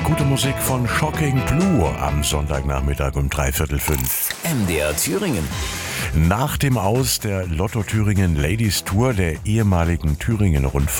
Gute Musik von Shocking Blue am Sonntagnachmittag um 5:45. MDR Thüringen. Nach dem Aus der Lotto Thüringen Ladies Tour der ehemaligen Thüringen Rundfahrt